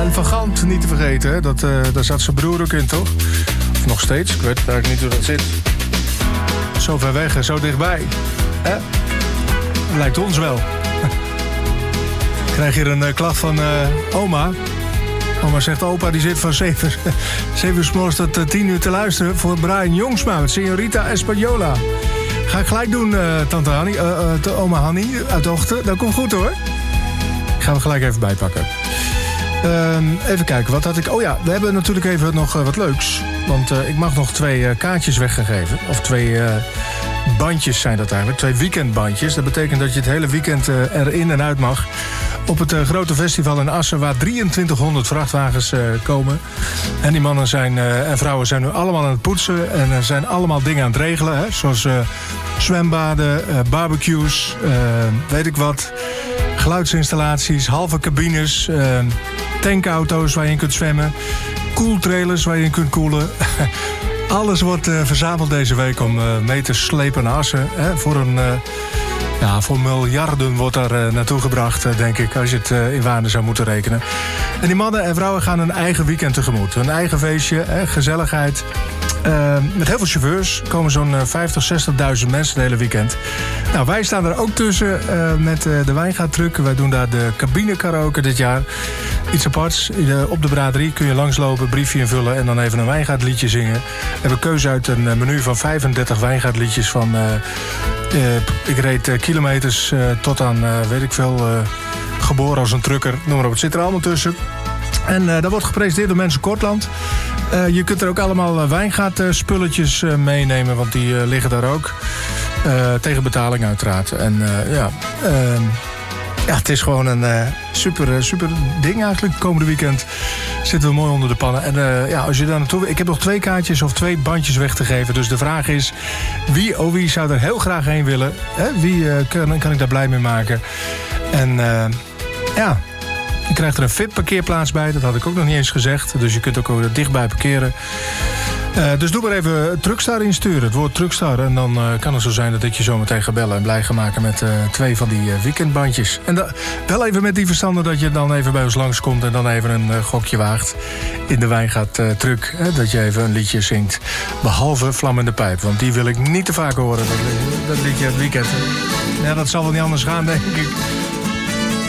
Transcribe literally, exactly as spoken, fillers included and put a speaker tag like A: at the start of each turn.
A: En Van Gant niet te vergeten, hè? Dat, uh, daar zat zijn broer ook in, toch? Of nog steeds, ik weet eigenlijk niet hoe dat zit. Zo ver weg en zo dichtbij. Hè? Lijkt ons wel. Ik krijg hier een uh, klacht van uh, oma. Oma zegt, opa die zit van zeven uur 's morgens tot uh, tien uur te luisteren... voor Brian Jongsma met Señorita Española. Ga ik gelijk doen, uh, tante Hannie, uh, uh, oma Hannie uit Ochten. Dat komt goed, hoor. Ik ga hem gelijk even bijpakken. Uh, even kijken, wat had ik... Oh ja, we hebben natuurlijk even nog uh, wat leuks. Want uh, ik mag nog twee uh, kaartjes weggegeven. Of twee uh, bandjes zijn dat eigenlijk. Twee weekendbandjes. Dat betekent dat je het hele weekend uh, erin en uit mag. Op het uh, grote festival in Assen... waar drieëntwintighonderd vrachtwagens uh, komen. En die mannen zijn, uh, en vrouwen zijn nu allemaal aan het poetsen. En er zijn allemaal dingen aan het regelen. Hè? Zoals uh, zwembaden, uh, barbecues, uh, weet ik wat... geluidsinstallaties, halve cabines, uh, tankauto's waar je in kunt zwemmen, koeltrailers waar je in kunt koelen. Alles wordt uh, verzameld deze week om uh, mee te slepen naar Assen. Hè? Voor, een, uh, ja, voor miljarden wordt daar uh, naartoe gebracht, uh, denk ik, als je het uh, in waarde zou moeten rekenen. En die mannen en vrouwen gaan hun eigen weekend tegemoet. Hun eigen feestje, hè, gezelligheid. Uh, met heel veel chauffeurs komen zo'n uh, vijftig, zestigduizend mensen het hele weekend. Nou, wij staan er ook tussen uh, met uh, de Wijngaardtruck. Wij doen daar de cabine karaoke dit jaar. Iets aparts. Uh, op de braderie kun je langslopen, briefje invullen... en dan even een Wijngaardliedje zingen. We hebben keuze uit een uh, menu van vijfendertig Wijngaardliedjes van... Uh, uh, ik reed uh, kilometers uh, tot aan, uh, weet ik veel... Uh, geboren als een trucker, noem maar op. Het zit er allemaal tussen. En uh, dat wordt gepresenteerd door Mensen Kortland. Uh, je kunt er ook allemaal uh, wijngaardspulletjes uh, meenemen, want die uh, liggen daar ook. Uh, tegen betaling uiteraard. En uh, ja, uh, ja, het is gewoon een uh, super, uh, super ding eigenlijk. Komende weekend zitten we mooi onder de pannen. En uh, ja, als je daar naartoe... Ik heb nog twee kaartjes of twee bandjes weg te geven. Dus de vraag is, wie oh wie zou er heel graag heen willen? Hè? Wie uh, kan, kan ik daar blij mee maken? En uh, ja... Je krijgt er een V I P-parkeerplaats bij. Dat had ik ook nog niet eens gezegd. Dus je kunt ook dichtbij parkeren. Uh, dus doe maar even Truckstar insturen. Het woord Truckstar. En dan uh, kan het zo zijn dat ik je zo meteen ga bellen en blij ga maken met uh, twee van die uh, weekendbandjes. En da- wel even met die verstanden dat je dan even bij ons langskomt en dan even een uh, gokje waagt in de Wijngaardtruck. Uh, dat je even een liedje zingt. Behalve Vlam in de Pijp. Want die wil ik niet te vaak horen. Dat, dat liedje het weekend. Ja, dat zal wel niet anders gaan, denk ik.